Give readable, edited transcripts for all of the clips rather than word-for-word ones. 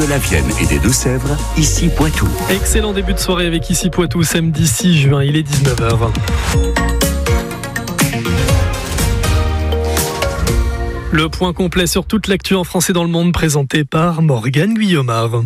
De la Vienne et des Deux-Sèvres, ici Poitou. Excellent début de soirée avec ici Poitou, samedi 6 juin, il est 19h. Le point complet sur toute l'actu en français dans le monde présenté par Morgane Guillaumard.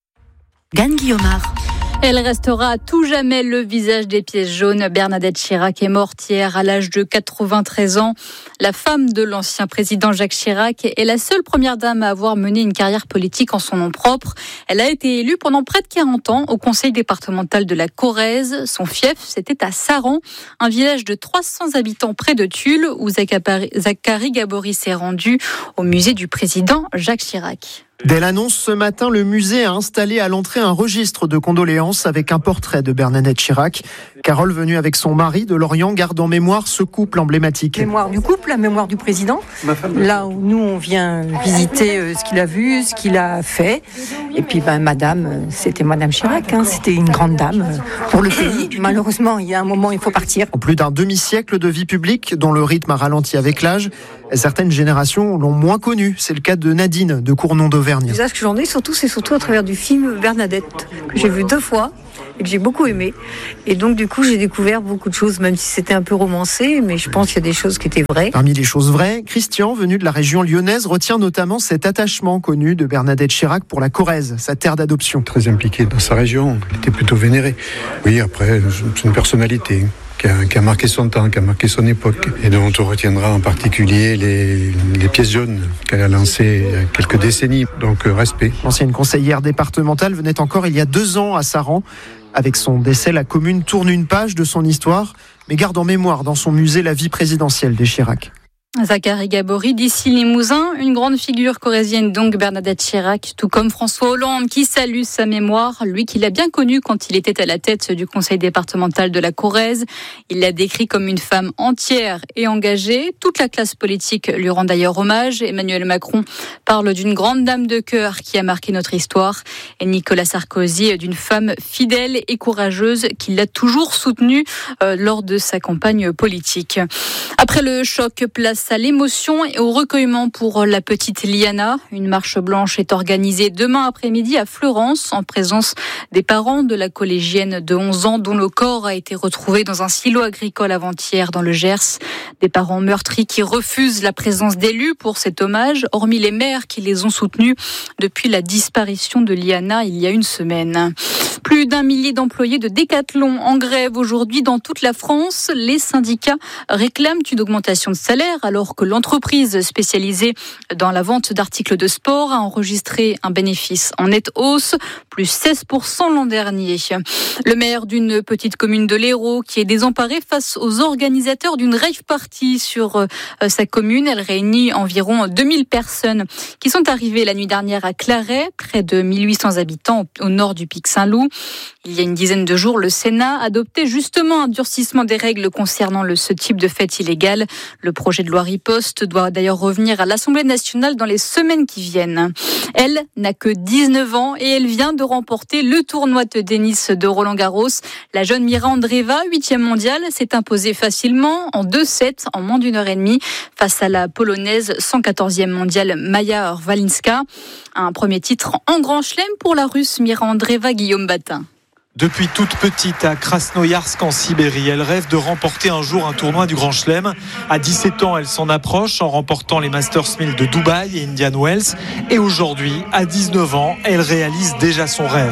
Elle restera à tout jamais le visage des pièces jaunes. Bernadette Chirac est morte hier à l'âge de 93 ans. La femme de l'ancien président Jacques Chirac est la seule première dame à avoir mené une carrière politique en son nom propre. Elle a été élue pendant près de 40 ans au conseil départemental de la Corrèze. Son fief, c'était à Saran, un village de 300 habitants près de Tulle, où Zacharie Gabory s'est rendu au musée du président Jacques Chirac. Dès l'annonce ce matin, le musée a installé à l'entrée un registre de condoléances avec un portrait de Bernadette Chirac. Carole, venue avec son mari de Lorient, garde en mémoire ce couple emblématique. Mémoire du couple, la mémoire du président. Là où nous, on vient visiter ce qu'il a vu, ce qu'il a fait. Et puis, madame, c'était Madame Chirac. C'était une grande dame pour le pays. Malheureusement, il y a un moment, il faut partir. En plus d'un demi-siècle de vie publique, dont le rythme a ralenti avec l'âge, certaines générations l'ont moins connue. C'est le cas de Nadine, de Cournon d'Auvergne. Le visage que j'en ai, c'est surtout à travers du film Bernadette, que j'ai vu 2 fois et que j'ai beaucoup aimé. Et donc, du coup, j'ai découvert beaucoup de choses, même si c'était un peu romancé, mais je pense qu'il y a des choses qui étaient vraies. Parmi les choses vraies, Christian, venu de la région lyonnaise, retient notamment cet attachement connu de Bernadette Chirac pour la Corrèze, sa terre d'adoption. Très impliqué dans sa région, il était plutôt vénéré. Oui, après, c'est une personnalité qui a marqué son temps, qui a marqué son époque, et dont on retiendra en particulier les pièces jaunes qu'elle a lancées il y a quelques décennies. Donc, respect. L'ancienne conseillère départementale venait encore il y a 2 ans à Saran. Avec son décès, la commune tourne une page de son histoire, mais garde en mémoire dans son musée la vie présidentielle des Chirac. Zacharie Gabory d'ici Limousin, une grande figure corrézienne donc, Bernadette Chirac, tout comme François Hollande qui salue sa mémoire, lui qui l'a bien connu quand il était à la tête du conseil départemental de la Corrèze. Il l'a décrit comme une femme entière et engagée. Toute la classe politique lui rend d'ailleurs hommage. Emmanuel Macron parle d'une grande dame de cœur qui a marqué notre histoire, et Nicolas Sarkozy d'une femme fidèle et courageuse qui l'a toujours soutenue lors de sa campagne politique. Après le choc, place à l'émotion et au recueillement pour la petite Liana. Une marche blanche est organisée demain après-midi à Fleurance en présence des parents de la collégienne de 11 ans dont le corps a été retrouvé dans un silo agricole avant-hier dans le Gers. Des parents meurtris qui refusent la présence d'élus pour cet hommage, hormis les maires qui les ont soutenus depuis la disparition de Liana il y a une semaine. Plus d'1 millier d'employés de Décathlon en grève aujourd'hui dans toute la France. Les syndicats réclament une augmentation de salaire alors que l'entreprise spécialisée dans la vente d'articles de sport a enregistré un bénéfice en nette hausse, plus 16% l'an dernier. Le maire d'une petite commune de l'Hérault qui est désemparé face aux organisateurs d'une rave party sur sa commune. Elle réunit environ 2000 personnes qui sont arrivées la nuit dernière à Claret, près de 1800 habitants au nord du Pic Saint-Loup. Il y a une dizaine de jours, le Sénat adoptait justement un durcissement des règles concernant ce type de fête illégale. Le projet de loi riposte doit d'ailleurs revenir à l'Assemblée nationale dans les semaines qui viennent. Elle n'a que 19 ans et elle vient de remporter le tournoi de tennis de Roland-Garros. La jeune Mira Andreeva, 8e mondiale, s'est imposée facilement en 2-7 en moins d'1 heure et demie face à la polonaise 114e mondiale Maja Walinska. Un premier titre en grand chelem pour la russe Mira Andreeva, Guillaume Batin. Depuis toute petite à Krasnoïarsk en Sibérie, elle rêve de remporter un jour un tournoi du Grand Chelem. À 17 ans, elle s'en approche en remportant les Masters 1000 de Dubaï et Indian Wells. Et aujourd'hui, à 19 ans, elle réalise déjà son rêve.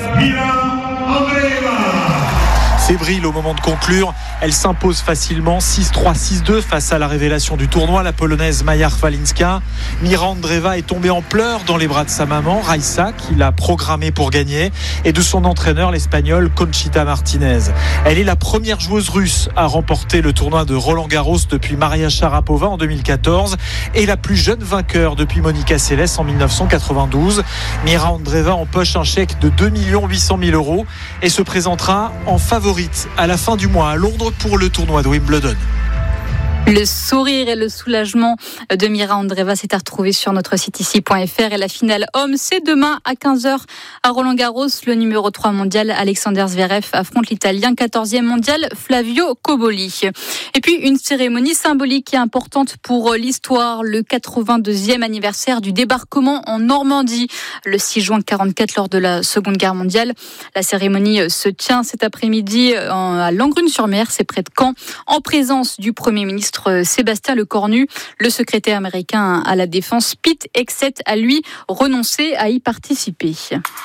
Fébrile au moment de conclure, elle s'impose facilement 6-3, 6-2 face à la révélation du tournoi, la polonaise Maja Walinska. Mira Andreeva est tombée en pleurs dans les bras de sa maman, Raissa, qui l'a programmée pour gagner, et de son entraîneur, l'espagnol Conchita Martinez. Elle est la première joueuse russe à remporter le tournoi de Roland-Garros depuis Maria Sharapova en 2014 et la plus jeune vainqueur depuis Monica Seles en 1992. Mira Andreeva empoche un chèque de 2 800 000 € et se présentera en favorite à la fin du mois à Londres pour le tournoi de Wimbledon. Le sourire et le soulagement de Mira Andreeva s'est à retrouver sur notre site ici.fr. Et la finale homme, c'est demain à 15h à Roland-Garros. Le numéro 3 mondial, Alexander Zverev, affronte l'Italien 14e mondial, Flavio Cobolli. Et puis, une cérémonie symbolique et importante pour l'histoire. Le 82e anniversaire du débarquement en Normandie, le 6 juin 1944, lors de la Seconde Guerre mondiale. La cérémonie se tient cet après-midi à Langrune-sur-Mer, c'est près de Caen, en présence du Premier ministre Sébastien Lecornu. Le secrétaire américain à la Défense, Pete Hegseth, a lui renoncé à y participer.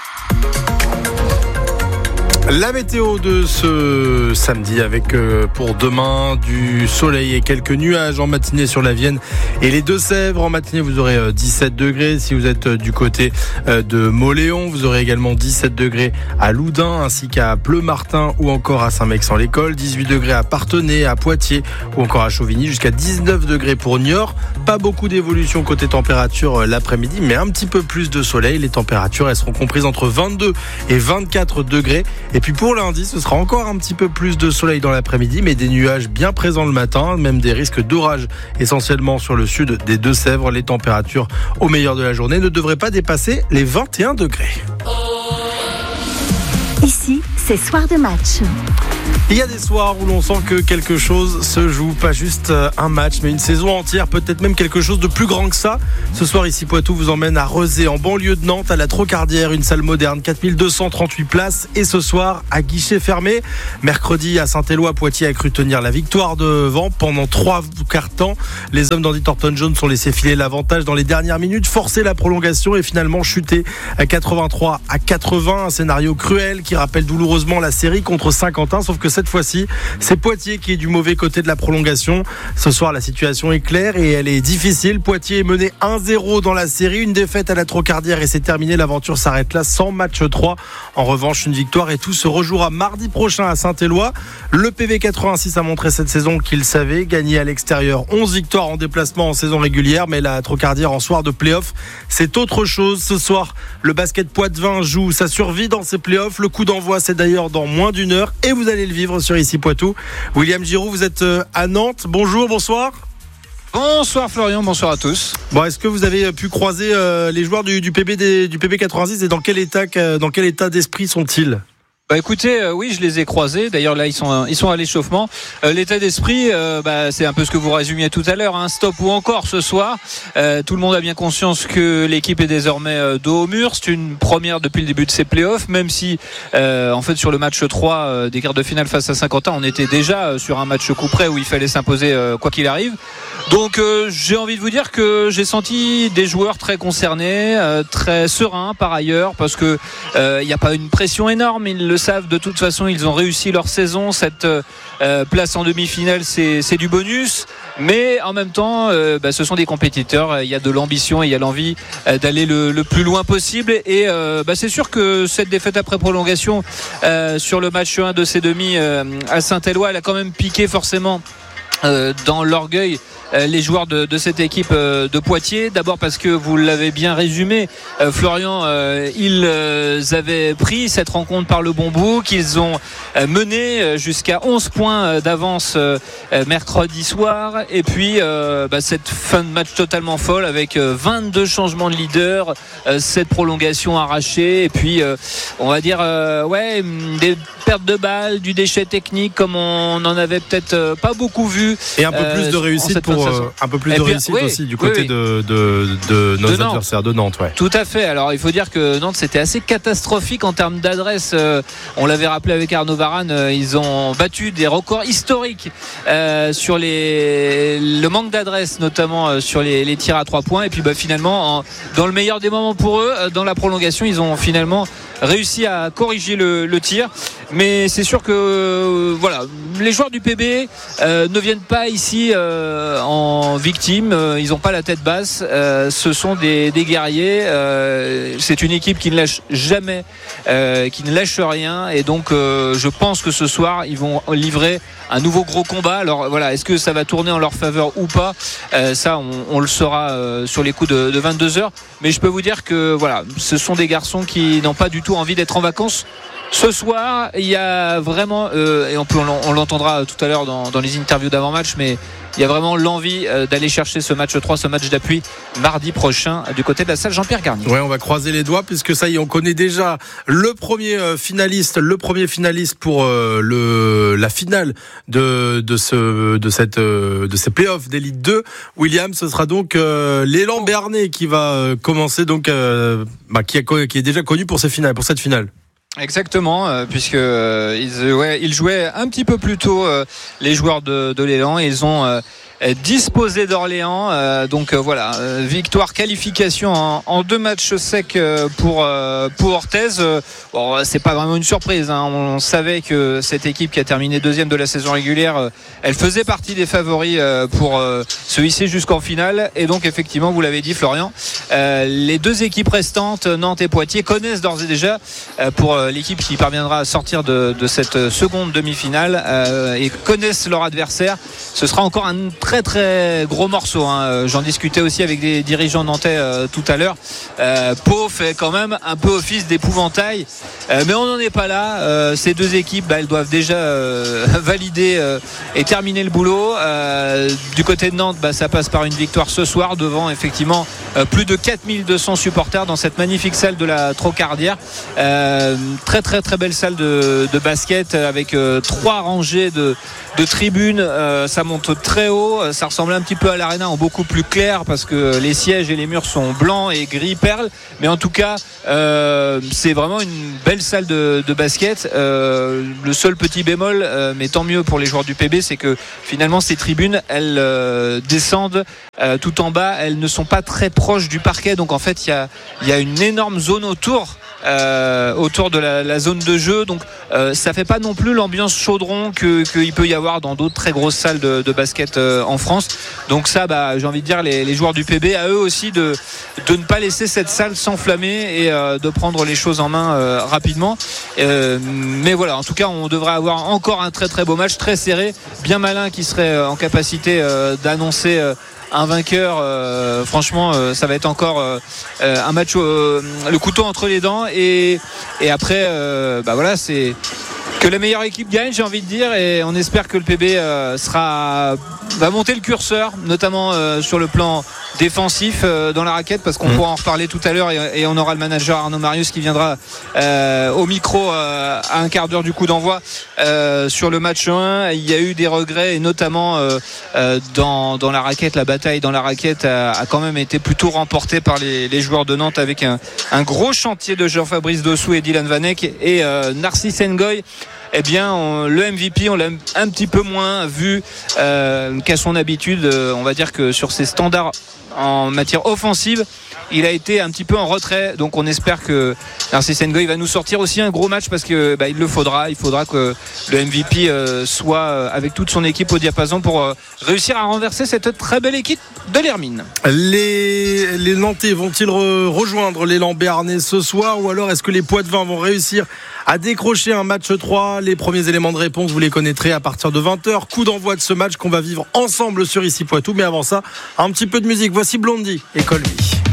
La météo de ce samedi avec pour demain du soleil et quelques nuages en matinée sur la Vienne et les Deux-Sèvres. En matinée, vous aurez 17 degrés. Si vous êtes du côté de Mauléon, vous aurez également 17 degrés à Loudun ainsi qu'à Pleumartin ou encore à Saint-Mexan-l'École. 18 degrés à Parthenay, à Poitiers ou encore à Chauvigny, jusqu'à 19 degrés pour Niort. Pas beaucoup d'évolution côté température l'après-midi, mais un petit peu plus de soleil. Les températures, elles seront comprises entre 22 et 24 degrés. Et puis pour lundi, ce sera encore un petit peu plus de soleil dans l'après-midi, mais des nuages bien présents le matin, même des risques d'orage essentiellement sur le sud des Deux-Sèvres. Les températures au meilleur de la journée ne devraient pas dépasser les 21 degrés. Ici, c'est soir de match. Il y a des soirs où l'on sent que quelque chose se joue, pas juste un match, mais une saison entière, peut-être même quelque chose de plus grand que ça. Ce soir, ici Poitou vous emmène à Rezé, en banlieue de Nantes, à la Trocardière, une salle moderne, 4238 places. Et ce soir, à guichet fermé, mercredi à Saint-Éloi, Poitiers a cru tenir la victoire devant pendant 3 quarts de temps. Les hommes d'Andy Thornton-Jones ont laissé filer l'avantage dans les dernières minutes, forcé la prolongation et finalement chuté à 83 à 80. Un scénario cruel qui rappelle douloureusement la série contre Saint-Quentin, sauf que cette fois-ci, c'est Poitiers qui est du mauvais côté de la prolongation. Ce soir, la situation est claire et elle est difficile. Poitiers est mené 1-0 dans la série, une défaite à la Trocardière et c'est terminé. L'aventure s'arrête là sans match 3. En revanche, une victoire et tout se rejouera mardi prochain à Saint-Éloi. Le PV 86 a montré cette saison qu'il savait gagner à l'extérieur. 11 victoires en déplacement en saison régulière, mais la Trocardière en soir de play-off, c'est autre chose. Ce soir, le basket Poitevin joue sa survie dans ses play-offs. Le coup d'envoi, c'est d'ailleurs dans moins d'une heure et vous allez le vivre sur ici Poitou. William Giroud, vous êtes à Nantes. Bonjour, bonsoir. Bonsoir Florian, bonsoir à tous. Bon, est-ce que vous avez pu croiser les joueurs du PB 86 et dans quel état d'esprit sont-ils ? Bah écoutez, oui, je les ai croisés. D'ailleurs là, ils sont à l'échauffement. L'état d'esprit, c'est un peu ce que vous résumiez tout à l'heure. Stop ou encore ce soir. Tout le monde a bien conscience que l'équipe est désormais dos au mur. C'est une première depuis le début de ces playoffs. Même si, en fait, sur le match 3 des quarts de finale face à Saint-Quentin, on était déjà sur un match coup près où il fallait s'imposer quoi qu'il arrive. Donc j'ai envie de vous dire que j'ai senti des joueurs très concernés, très sereins par ailleurs, parce que il n'y a pas une pression énorme. Ils le savent de toute façon, ils ont réussi leur saison. Cette place en demi-finale, c'est du bonus. Mais en même temps, ce sont des compétiteurs. Il y a de l'ambition et il y a l'envie d'aller le plus loin possible. Et c'est sûr que cette défaite après prolongation sur le match 1 de ces demi à Saint-Éloi, elle a quand même piqué forcément dans l'orgueil les joueurs de cette équipe de Poitiers. D'abord parce que vous l'avez bien résumé, Florian, ils avaient pris cette rencontre par le bon bout, qu'ils ont mené jusqu'à 11 points d'avance mercredi soir. Et puis cette fin de match totalement folle avec 22 changements de leader, cette prolongation arrachée et puis on va dire des pertes de balles, du déchet technique comme on n'en avait peut-être pas beaucoup vu. Et un peu plus de réussite aussi du côté de nos adversaires de Nantes. Ouais. Tout à fait. Alors il faut dire que Nantes c'était assez catastrophique en termes d'adresse. On l'avait rappelé avec Arnaud Varane, ils ont battu des records historiques sur le manque d'adresse, notamment sur les tirs à 3 points. Et puis finalement, dans le meilleur des moments pour eux, dans la prolongation, ils ont finalement réussi à corriger le tir. Mais c'est sûr que les joueurs du PB ne viennent pas ici en victime. Ils n'ont pas la tête basse. Ce sont des guerriers. C'est une équipe qui ne lâche jamais, qui ne lâche rien. Et donc je pense que ce soir ils vont livrer un nouveau gros combat. Alors voilà, est-ce que ça va tourner en leur faveur ou pas, ça on le saura sur les coups de 22h. Mais je peux vous dire que ce sont des garçons qui n'ont pas du tout envie d'être en vacances. Ce soir, il y a vraiment, et on l'entendra tout à l'heure dans les interviews d'avant-match, mais il y a vraiment l'envie d'aller chercher ce match 3, ce match d'appui mardi prochain du côté de la salle Jean-Pierre Garnier. Ouais, on va croiser les doigts puisque ça y est, on connaît déjà le premier finaliste pour la finale de ces playoffs d'Élite 2. William, ce sera donc l'élan Béarnais qui va commencer donc qui est déjà connu pour cette finale. Exactement, puisque ils jouaient un petit peu plus tôt les joueurs de l'élan. Ils ont disposé d'Orléans, victoire, qualification en 2 matchs secs pour Orthez. Bon, c'est pas vraiment une surprise, hein. On savait que cette équipe qui a terminé 2e de la saison régulière, elle faisait partie des favoris pour se hisser jusqu'en finale. Et donc effectivement, vous l'avez dit Florian, les 2 équipes restantes, Nantes et Poitiers, connaissent d'ores et déjà pour l'équipe qui parviendra à sortir de cette seconde demi-finale et connaissent leur adversaire. Ce sera encore un très très gros morceau, hein. J'en discutais aussi avec des dirigeants nantais tout à l'heure. Pau fait quand même un peu office d'épouvantail, mais on n'en est pas là. Ces 2 équipes, elles doivent déjà valider et terminer le boulot. Du côté de Nantes, ça passe par une victoire ce soir devant effectivement plus de 4200 supporters dans cette magnifique salle de la Trocardière. Très très très belle salle de basket avec 3 rangées de tribunes. Ça monte très haut, ça ressemble un petit peu à l'Arena en beaucoup plus clair parce que les sièges et les murs sont blancs et gris perle, mais en tout cas c'est vraiment une belle salle de basket. Le seul petit bémol, mais tant mieux pour les joueurs du PB, c'est que finalement ces tribunes elles descendent tout en bas, elles ne sont pas très proches du parquet, donc en fait il y a une énorme zone autour de la zone de jeu, donc ça fait pas non plus l'ambiance chaudron qu'il peut y avoir dans d'autres très grosses salles de basket en France. Donc ça, j'ai envie de dire les joueurs du PB, à eux aussi de ne pas laisser cette salle s'enflammer et de prendre les choses en main rapidement. Mais voilà, en tout cas on devrait avoir encore un très très beau match, très serré, bien malin, qui serait en capacité d'annoncer un vainqueur. Franchement, ça va être encore un match le couteau entre les dents, et après c'est que la meilleure équipe gagne, j'ai envie de dire, et on espère que le PB va monter le curseur, notamment sur le plan défensif dans la raquette, parce qu'on pourra en reparler tout à l'heure, et on aura le manager Arnaud Marius qui viendra au micro à un quart d'heure du coup d'envoi sur le match 1. Il y a eu des regrets, et notamment dans la raquette. La bataille dans la raquette a quand même été plutôt remportée par les joueurs de Nantes, avec un gros chantier de Jean-Fabrice Dossou et Dylan Vanek, et Narcisse Ngoy. Eh bien, le MVP, on l'a un petit peu moins vu qu'à son habitude. On va dire que sur ses standards en matière offensive, il a été un petit peu en retrait. Donc on espère que Narcisse Ngoy va nous sortir aussi un gros match, parce que il le faudra. Il faudra que le MVP soit avec toute son équipe au diapason pour réussir à renverser cette très belle équipe de l'Hermine. Les Nantais vont-ils rejoindre l'élan béarnais ce soir, ou alors est-ce que les Poitevins vont réussir à décrocher un match 3? Les premiers éléments de réponse, vous les connaîtrez à partir de 20h. Coup d'envoi de ce match qu'on va vivre ensemble sur Ici Poitou. Mais avant ça, un petit peu de musique. Voici Blondie et Colby.